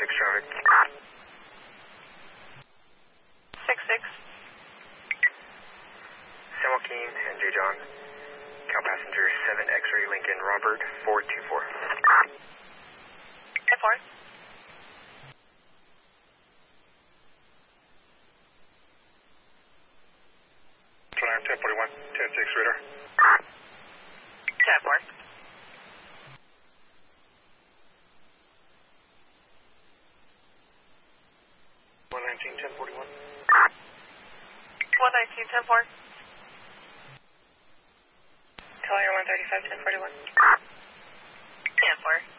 traffic. 6-6. San Joaquin and J. John. Cal passenger 7 X-ray Lincoln Robert 424. 10-4. Twenty 1041, 10-6 radar. 10-4. 119, 1041. 119, 10-4. Collier 135, 1041. 10-4.